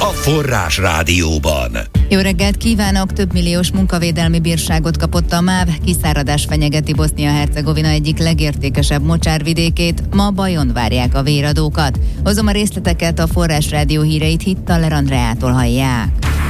a Forrás Rádióban. Jó reggelt kívánok! Több milliós munkavédelmi bírságot kapott a MÁV, kiszáradás fenyegeti Bosznia-Hercegovina egyik legértékesebb mocsárvidékét, ma Bajon várják a véradókat. Hozom a részleteket, a Forrás Rádió híreit Hittaler Andreától hallják.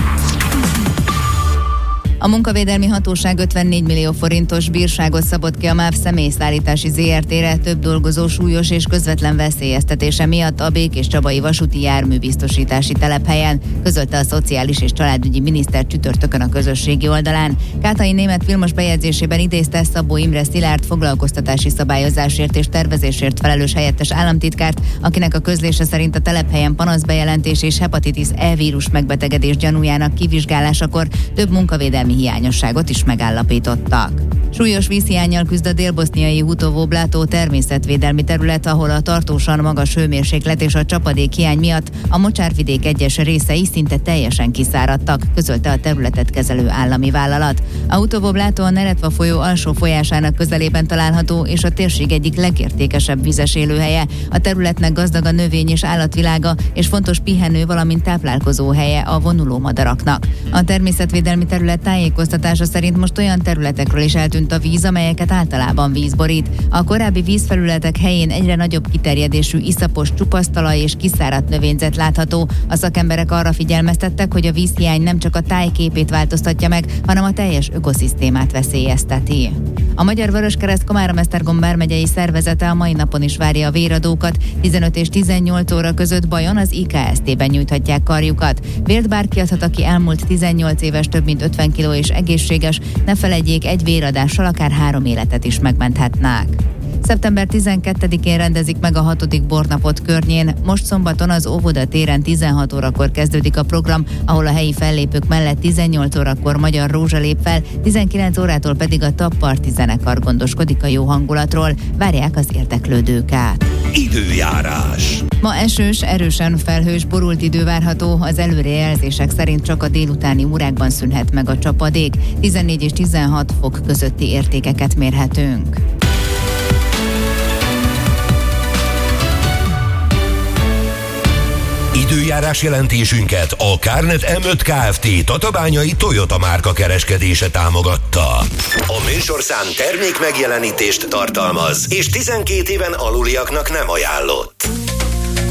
A munkavédelmi hatóság 54 millió forintos bírságot szabott ki a MÁV személyszállítási ZRT-re több dolgozó súlyos és közvetlen veszélyeztetése miatt a Békés-Csabai vasúti járműbiztosítási telephelyen, közölte a Szociális és Családügyi Miniszter csütörtökön a közösségi oldalán. Kátai Németh Vilmos bejegyzésében idézte Szabó Imre Szilárd foglalkoztatási szabályozásért és tervezésért felelős helyettes államtitkárt, akinek a közlése szerint a telephelyen panaszbejelentés és hepatitis E vírus megbetegedés gyanújának kivizsgálásakor több munkavédelmi hiányosságot is megállapítottak. Súlyos vízhiánnyal küzd a dél-boszniai Hutovo-Blátó természetvédelmi terület, ahol a tartósan magas hőmérséklet és a csapadék hiány miatt a mocsárvidék egyes részei szinte teljesen kiszáradtak, közölte a területet kezelő állami vállalat. A Hutovo-Blátó a Neretva folyó alsó folyásának közelében található, és a térség egyik legértékesebb vizes élőhelye. A területnek gazdag a növény- és állatvilága, és fontos pihenő, valamint táplálkozó helye a vonuló madaraknak. A természetvédelmi terület tájékoztatása szerint most olyan területekről is eltűnt a víz, amelyeket általában víz borít. A korábbi vízfelületek helyén egyre nagyobb kiterjedésű iszapos csupasztalaj és kiszáradt növényzet látható. A szakemberek arra figyelmeztettek, hogy a vízhiány nem csak a tájképét változtatja meg, hanem a teljes ökoszisztémát veszélyezteti. A Magyar Vöröskereszt Komárom-Esztergom vármegyei szervezete a mai napon is várja a véradókat. 15 és 18 óra között Bajon az IKST-ben nyújthatják karjukat. Vért bárki adhat, aki elmúlt 18 éves, több mint 50 kiló és egészséges. Ne feledjék, egy véradással akár 3 életet is megmenthetnák. Szeptember 12-én rendezik meg a 6. bornapot Környén. Most szombaton az Óvoda téren 16 órakor kezdődik a program, ahol a helyi fellépők mellett 18 órakor Magyar Rózsa lép fel, 19 órától pedig a Tapparti zenekar gondoskodik a jó hangulatról. Várják az érdeklődőket. Időjárás. Ma esős, erősen felhős, borult idő várható, az előrejelzések szerint csak a délutáni órákban szűnhet meg a csapadék, 14 és 16 fok közötti értékeket mérhetünk. Időjárás jelentésünket a Kárnet M5 Kft. Tatabányai Toyota márka kereskedése támogatta. A műsorszám termék megjelenítést tartalmaz, és 12 éven aluliaknak nem ajánlott.